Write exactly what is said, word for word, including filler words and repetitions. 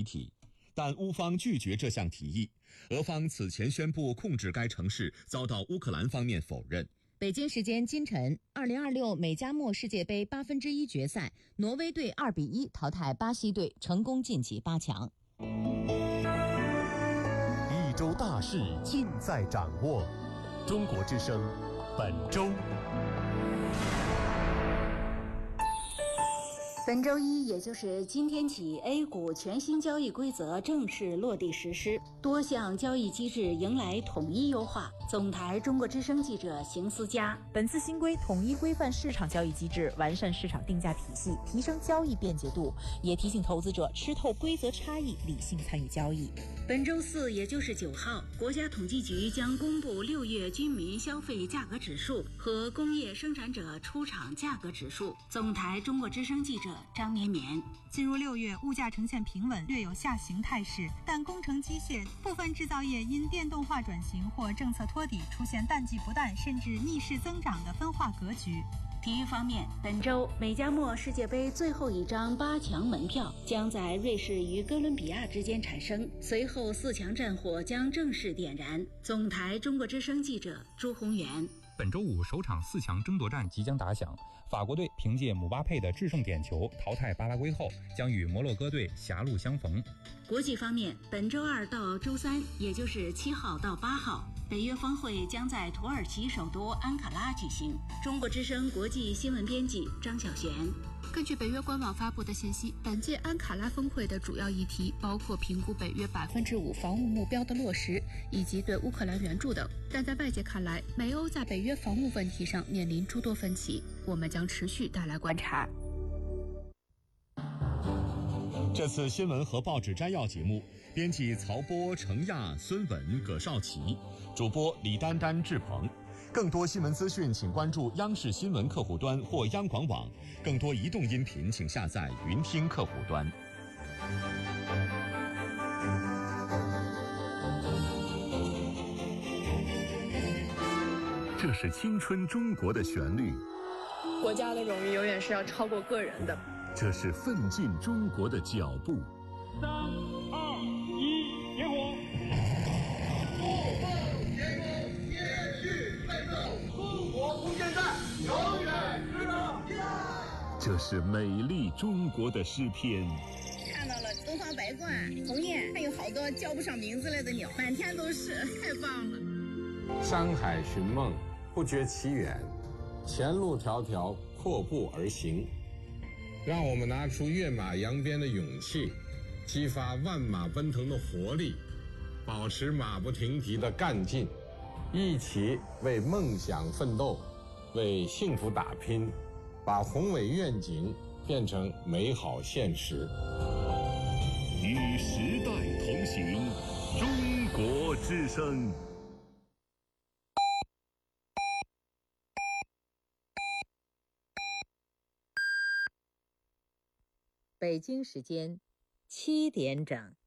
体，但乌方拒绝这项提议。俄方此前宣布控制该城市，遭到乌克兰方面否认。 北京时间今晨，二零二六美加墨世界杯八分之一决赛，挪威队二比一淘汰巴西队，成功晋级八强。 一周大事尽在掌握，中国之声本周。 本周一，也就是今天起 ，A 股全新交易规则正式落地实施，多项交易机制迎来统一优化。总台中国之声记者邢思佳。 本次新规统一规范市场交易机制，完善市场定价体系，提升交易便捷度，也提醒投资者吃透规则差异，理性参与交易。 本周四，也就是九号，国家统计局将公布六月居民消费价格指数和工业生产者出厂价格指数。总台中国之声记者张绵绵。 进入六月，物价呈现平稳，略有下行态势，但工程机械部分制造业因电动化转型或政策托底，出现淡季不淡甚至逆势增长的分化格局。 体育方面，本周美加墨世界杯最后一张八强门票将在瑞士与哥伦比亚之间产生，随后四强战火将正式点燃。总台中国之声记者朱宏元。 本周五首场四强争夺战即将打响，法国队凭借姆巴佩的制胜点球淘汰巴拉圭后，将与摩洛哥队狭路相逢。 国际方面，本周二到周三，也就是七号到八号，北约峰会将在土耳其首都安卡拉举行。中国之声国际新闻编辑张小璇。 根据北约官网发布的信息，本届安卡拉峰会的主要议题包括评估北约百分之五防务目标的落实，以及对乌克兰援助等。但在外界看来，美欧在北约防务问题上面临诸多分歧，我们将持续带来观察。 这次新闻和报纸摘要节目，编辑曹波、程亚、孙文、葛少奇，主播李丹丹、志鹏。更多新闻资讯，请关注央视新闻客户端或央广网。更多移动音频，请下载云听客户端。 这是青春中国的旋律， 国家的荣誉永远是要超过个人的。 这是奋进中国的脚步。 三二一，点火！ 不梦天空，接续奋斗，中国空间站永远值得。 这是美丽中国的诗篇。 看到了东方白鹳、鸿雁，还有好多叫不上名字来的鸟，满天都是，太棒了。 山海寻梦，不觉其远，前路迢迢，阔步而行。让我们拿出跃马扬鞭的勇气，激发万马奔腾的活力，保持马不停蹄的干劲，一起为梦想奋斗，为幸福打拼，把宏伟愿景变成美好现实。 与时代同行，中国之声。 北京时间七点整。